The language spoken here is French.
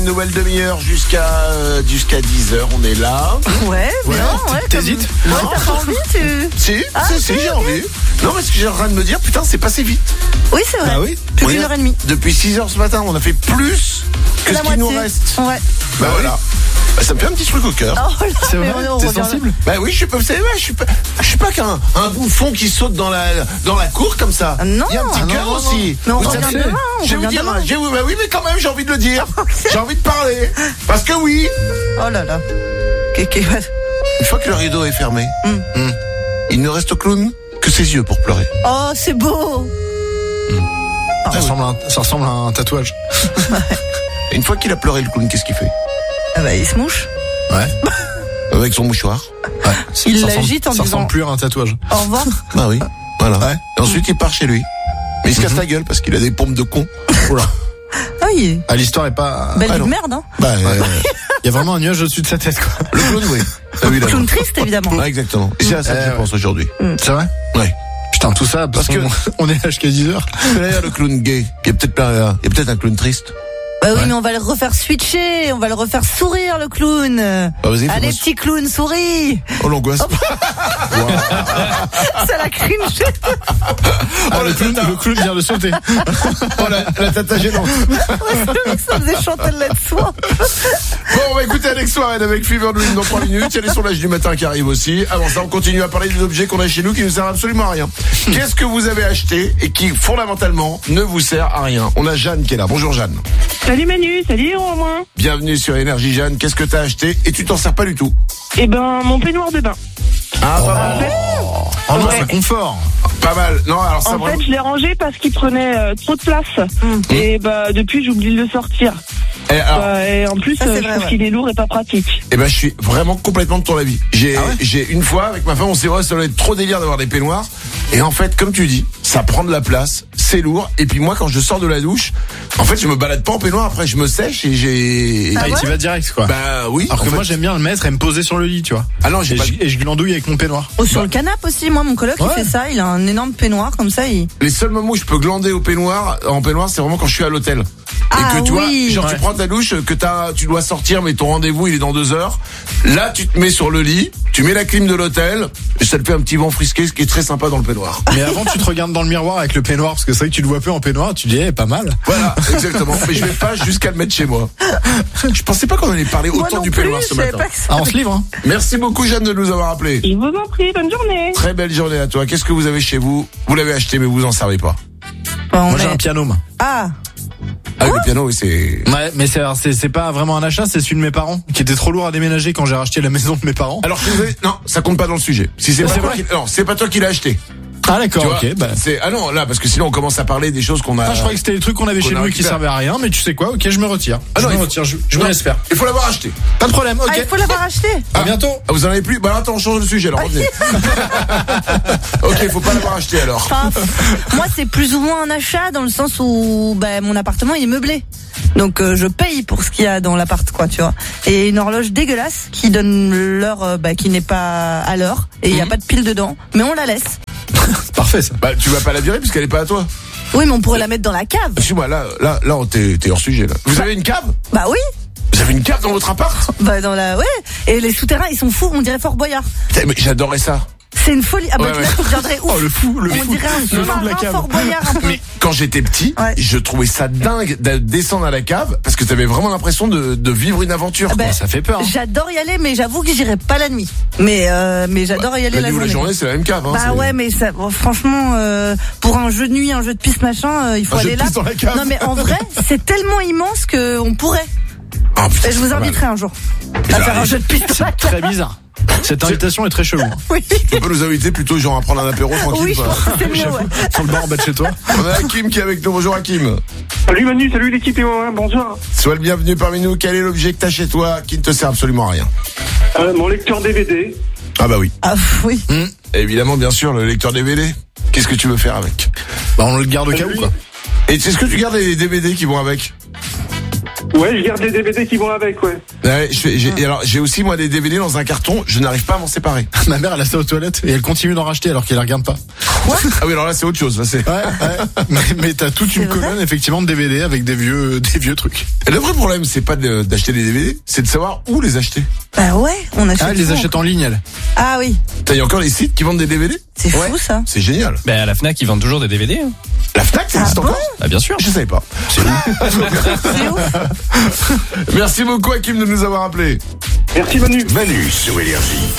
Une nouvelle demi-heure jusqu'à 10h, on est là. Ouais, mais non, ouais. T'hésites? Non, t'as pas envie, tu... Si, j'ai envie. Non, mais ce que j'ai en train de me dire, putain, c'est passé vite. Oui, c'est vrai. Ah oui. Plus Oui, d'une heure et demie. Depuis 6h ce matin, on a fait plus que La ce qui nous moitié. reste. Ouais. Bah voilà. Bah, ça me fait un petit truc au cœur. Oh là, C'est mais vrai, on t'es revient là. sensible? Bah oui, vous savez, je suis pas qu'un bouffon qui saute dans la cour comme ça. Ah non. Il y a un petit Ah cœur non, aussi. Mais on Vous revient savez, demain, on je vais vous revient dire, demain. bah oui, mais quand même, j'ai envie de le dire. J'ai envie de parler. Parce que oui, Oh là là. une fois que le rideau est fermé, il ne reste au clown que ses yeux pour pleurer. Oh, c'est beau. Ça ressemble à un tatouage. Et une fois qu'il a pleuré, le clown, qu'est-ce qu'il fait? Ah bah, il se mouche. Ouais. Avec son mouchoir. Ouais. Il Ça ressemble- l'agite en Ça disant ressemble plus à un tatouage. au revoir. Bah oui, voilà. Ouais. Et ensuite, il part chez lui. Mais il se casse la gueule parce qu'il a des pompes de con. Oula. Ah oui. Ah, l'histoire est pas. Belle Ah vie non. de merde, hein. Bah, Il y a vraiment un nuage au-dessus de sa tête, quoi. le clown, oui. Évidemment. Clown triste, évidemment. Ouais, exactement. Et c'est à ça que je ouais. pense aujourd'hui. C'est vrai? Ouais. Putain, tout ça parce Parce que on est là jusqu'à 10h. Derrière le clown gay, il y a peut-être un clown triste. Bah oui, Ouais. mais on va le refaire switcher, on va le refaire sourire, le clown. Vas-y, Allez, fais-moi- petit clown, souris. Oh, l'angoisse. Ça la cringe. Ah, le clown vient de sauter. Oh, la tata gênante. Ça faisait chanter de soi. Bon, on va écouter Alex Warren avec Fever Dream dans 3 minutes. Il y a les sondages du matin qui arrivent aussi. Avant ça, on continue à parler des objets qu'on a chez nous qui ne servent absolument à rien. Qu'est-ce que vous avez acheté et qui, fondamentalement, ne vous sert à rien? On a Jeanne qui est là. Bonjour Jeanne. Salut Manu, salut Romain. Bienvenue sur Énergie Jeanne. Qu'est-ce que t'as acheté et tu t'en sers pas du tout? Eh ben, mon peignoir de bain. Ah, pas mal. Oh non, Ouais. c'est confort. Pas mal. Non, alors ça En vraiment. fait, je l'ai rangé parce qu'il prenait trop de place. Et bah, depuis, j'oublie de le sortir. Et alors, Et en plus, Ça, c'est je vrai, trouve ouais. qu'il est lourd et pas pratique. eh ben, je suis vraiment complètement de ton avis. J'ai une fois avec ma femme, on s'est dit, ouais, ça doit être trop délire d'avoir des peignoirs. Et en fait, comme tu dis, ça prend de la place, c'est lourd. Et puis moi, quand je sors de la douche, en fait, je me balade pas en peignoir. Après, je me sèche et j'ai. Ah, il t'y va direct, quoi. Bah oui. Alors en que fait. moi, j'aime bien le mettre et me poser sur le lit, tu vois. Ah non, j'ai Et pas. je glandouille avec mon peignoir. Oh, sur le canapé aussi, moi, mon coloc, Ouais. il fait ça. Il a un énorme peignoir, comme ça, il... Les seuls moments où je peux glander en peignoir, c'est vraiment quand je suis à l'hôtel. Ah et que tu oui. vois, genre Ouais. tu prends ta douche, que tu dois sortir, mais ton rendez-vous il est dans 2 heures. Là, tu te mets sur le lit, tu mets la clim de l'hôtel, et ça te fait un petit vent frisqué, ce qui est très sympa dans le peignoir. Mais avant, tu te regardes dans le miroir avec le peignoir, parce que c'est vrai que tu le vois peu en peignoir, tu dis, pas mal. Voilà, exactement. Mais je vais pas jusqu'à le mettre chez moi. Je pensais pas qu'on allait parler Moi autant non du plus, peignoir je ce savais matin. pas que ça... Ah, on se livre, hein. Merci beaucoup Jeanne de nous avoir appelé. Je vous en prie, bonne journée. Très belle journée à toi. Qu'est-ce que vous avez chez vous? Vous l'avez acheté mais vous en servez pas. Bon, Moi, j'ai un piano, moi. Ah, Ah, le piano, oui, c'est... Ouais, mais c'est pas vraiment un achat, c'est celui de mes parents, qui était trop lourd à déménager quand j'ai racheté la maison de mes parents. Alors, non, ça compte pas dans le sujet. Si c'est Ah, pas c'est toi vrai. non, c'est pas toi qui l'as acheté. Ah, d'accord, Tu vois, ok, bah. ah non, là, parce que sinon on commence à parler des choses qu'on a. Ah, je croyais que c'était les trucs qu'on avait qu'on chez a nous et qui récupéré. servaient à rien, mais tu sais quoi, ok, je me retire. Ah non, je il me faut- retire, je me Non, laisse faire. Il faut l'avoir acheté. Pas de problème, ok. ah, il faut l'avoir acheté. À bientôt. Ah, vous en avez plus? Bah attends, on change de sujet alors, revenez. Ok, il faut pas l'avoir acheté alors. Enfin, moi, c'est plus ou moins un achat dans le sens où mon appartement il est meublé. Donc je paye pour ce qu'il y a dans l'appart, quoi, tu vois. Et une horloge dégueulasse qui donne l'heure qui n'est pas à l'heure et il y a pas de pile dedans, mais on la laisse. C'est parfait, ça. Bah tu vas pas la virer puisqu'elle est pas à toi. Oui, mais on pourrait la mettre dans la cave. Excuse-moi, là, t'es hors sujet là. Vous avez une cave? Bah oui. Vous avez une cave dans votre appart? Bah dans la ouais. Et les souterrains ils sont fous, on dirait Fort Boyard. Putain, mais j'adorais ça. C'est une folie. Ah bah Ouais, tu ouais. vois, tu reviendrais ouf. Oh, le fou, le On fou. dirait un Le fou de la sous-marin cave. Fort Boyard un peu. Mais quand j'étais petit, Ouais. je trouvais ça dingue de descendre à la cave parce que t'avais vraiment l'impression de vivre une aventure. Ah bah, quoi. Ça fait peur. Hein. J'adore y aller, mais j'avoue que j'irai pas la nuit. Mais j'adore y aller La la nuit ou journée. la journée, c'est la même cave. Hein, Bah c'est- ouais, mais ça, bon, franchement, pour un jeu de nuit, un jeu de piste machin, il faut Un jeu aller de là. piste dans la cave. Non mais en vrai, c'est tellement immense que on pourrait. Ah, putain, Et je c'est vous pas mal. inviterai un jour à faire un jeu de piste dans la cave. Très bizarre. Cette invitation est très chelou. Oui, Tu peux nous inviter plutôt genre à prendre un apéro tranquille. oui, je quoi. pense que c'est mieux. Ouais. Sur le bar en bas de chez toi. On a Hakim qui est avec nous. Bonjour Hakim. Salut Manu, salut l'équipe et moi, bonjour. Sois le bienvenu parmi nous. Quel est l'objet que t'as chez toi qui ne te sert absolument à rien? Mon lecteur DVD. Ah bah oui. Ah oui. Évidemment, bien sûr, le lecteur DVD. Qu'est-ce que tu veux faire avec? Bah, on le garde au cas où, quoi. Et est-ce que tu gardes les DVD qui vont avec? Ouais, je garde les DVD qui vont avec, ouais. Ouais, alors j'ai aussi moi des DVD dans un carton, je n'arrive pas à m'en séparer. Ma mère, elle a ça aux toilettes et elle continue d'en racheter alors qu'elle les regarde pas. Ah oui, alors là c'est autre chose. Là, c'est... Ouais. Mais t'as toute une colonne effectivement de DVD avec des vieux trucs. Et le vrai problème, c'est pas d'acheter des DVD, c'est de savoir où les acheter. Bah ouais, on achète. Ah, elle les achète en ligne, elle. Ah oui. Il y a encore des sites qui vendent des DVD. C'est fou ça. C'est génial. Ben à la Fnac ils vendent toujours des DVD. Hein. La Fnac, ça existe encore? Ah bien sûr. Je savais pas. C'est ouf. Merci beaucoup Hakim de nous avoir appelés. Merci Manu. Manu sur Énergie.